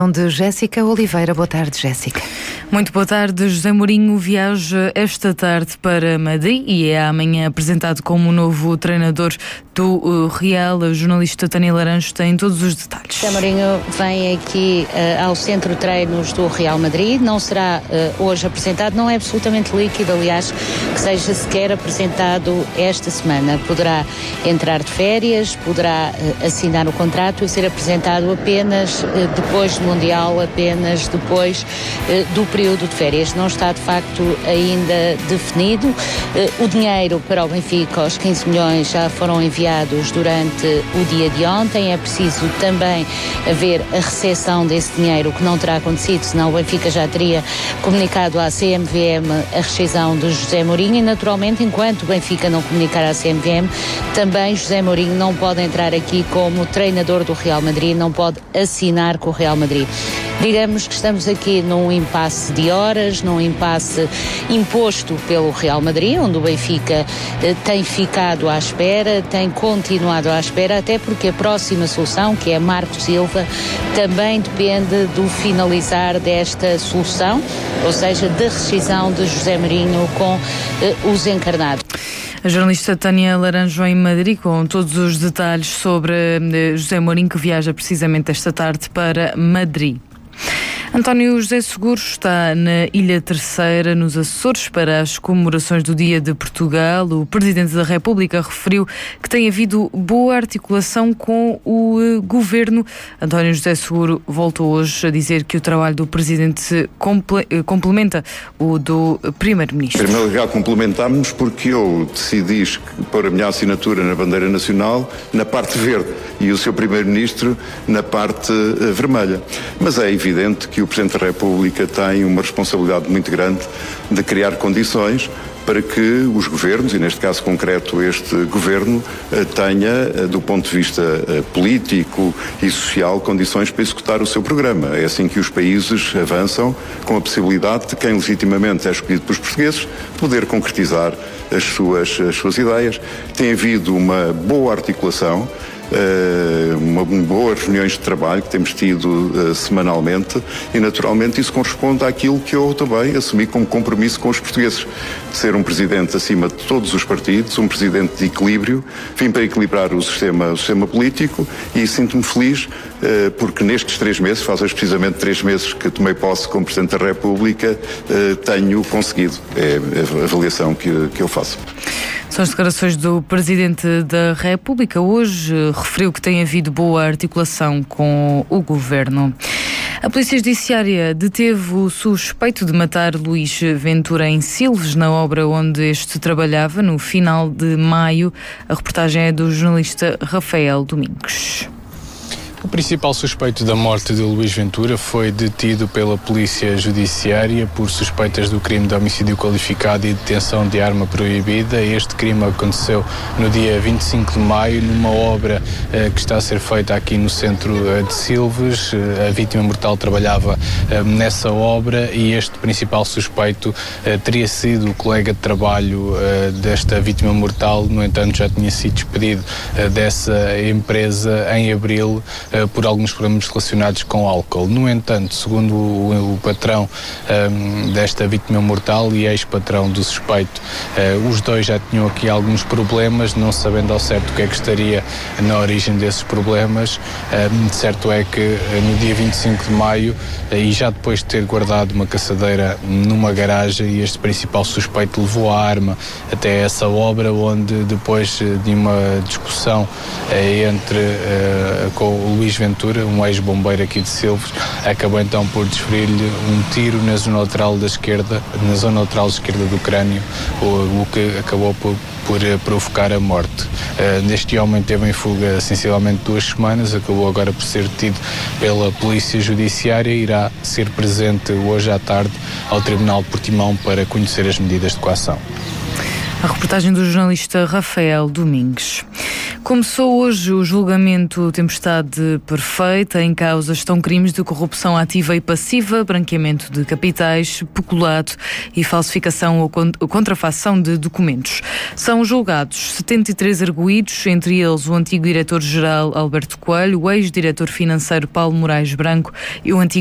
De Jéssica Oliveira. Boa tarde, Jéssica. Muito boa tarde. José Mourinho viaja esta tarde para Madrid e é amanhã apresentado como novo treinador do Real. A jornalista Tânia Laranjo tem todos os detalhes. José Mourinho vem aqui ao centro de treinos do Real Madrid. Não será hoje apresentado, não é absolutamente líquido, aliás, que seja sequer apresentado esta semana. Poderá entrar de férias, poderá assinar o contrato e ser apresentado apenas depois do Mundial, apenas depois do período de férias. Não está de facto ainda definido. O dinheiro para o Benfica, os 15 milhões, já foram enviados durante o dia de ontem. É preciso também haver a recepção desse dinheiro, que não terá acontecido, senão o Benfica já teria comunicado à CMVM a rescisão de José Mourinho e, naturalmente, enquanto o Benfica não comunicar à CMVM, também José Mourinho não pode entrar aqui como treinador do Real Madrid, não pode assinar com o Real Madrid. Digamos que estamos aqui num impasse de horas, num impasse imposto pelo Real Madrid, onde o Benfica tem ficado à espera, tem continuado à espera, até porque a próxima solução, que é Marco Silva, também depende do finalizar desta solução, ou seja, da rescisão de José Mourinho com os encarnados. A jornalista Tânia Laranjo em Madrid, com todos os detalhes sobre José Mourinho, que viaja precisamente esta tarde para Madrid. António José Seguro está na Ilha Terceira, nos Açores, para as comemorações do Dia de Portugal. O Presidente da República referiu que tem havido boa articulação com o Governo. António José Seguro voltou hoje a dizer que o trabalho do Presidente complementa o do Primeiro-Ministro. Em primeiro lugar, complementámos porque eu decidi pôr a minha assinatura na bandeira nacional na parte verde e o seu Primeiro-Ministro na parte vermelha. Mas é evidente que o Presidente da República tem uma responsabilidade muito grande de criar condições para que os governos, e neste caso concreto este governo, tenha, do ponto de vista político e social, condições para executar o seu programa. É assim que os países avançam, com a possibilidade de quem legitimamente é escolhido pelos portugueses poder concretizar as suas ideias. Tem havido uma boa articulação, boas reuniões de trabalho que temos tido semanalmente e naturalmente isso corresponde àquilo que eu também assumi como compromisso com os portugueses, de ser um presidente acima de todos os partidos, um presidente de equilíbrio. Vim para equilibrar o sistema político e sinto-me feliz porque nestes 3 meses, faz hoje precisamente 3 meses que tomei posse como Presidente da República, tenho conseguido. É a avaliação que eu faço. São as declarações do Presidente da República. Hoje referiu que tem havido boa articulação com o Governo. A Polícia Judiciária deteve o suspeito de matar Luís Ventura em Silves, na obra onde este trabalhava, no final de maio. A reportagem é do jornalista Rafael Domingos. O principal suspeito da morte de Luís Ventura foi detido pela Polícia Judiciária por suspeitas do crime de homicídio qualificado e detenção de arma proibida. Este crime aconteceu no dia 25 de maio, numa obra que está a ser feita aqui no centro de Silves. A vítima mortal trabalhava nessa obra e este principal suspeito teria sido o colega de trabalho desta vítima mortal. No entanto, já tinha sido despedido dessa empresa em abril por alguns problemas relacionados com álcool. No entanto, segundo o patrão desta vítima mortal e ex-patrão do suspeito, os dois já tinham aqui alguns problemas, não sabendo ao certo o que é que estaria na origem desses problemas. Certo é que no dia 25 de maio, e já depois de ter guardado uma caçadeira numa garagem, este principal suspeito levou a arma até essa obra, onde depois de uma discussão com o Luís Ventura, um ex-bombeiro aqui de Silves, acabou então por desferir-lhe um tiro na zona lateral da esquerda, na zona lateral esquerda do crânio, o que acabou por provocar a morte. Este homem teve em fuga sensivelmente 2 semanas, acabou agora por ser detido pela Polícia Judiciária e irá ser presente hoje à tarde ao Tribunal de Portimão para conhecer as medidas de coação. A reportagem do jornalista Rafael Domingos. Começou hoje o julgamento Tempestade Perfeita. Em causa estão crimes de corrupção ativa e passiva, branqueamento de capitais, peculato e falsificação ou contrafação de documentos. São julgados 73 arguidos, entre eles o antigo diretor-geral Alberto Coelho, o ex-diretor financeiro Paulo Moraes Branco e o antigo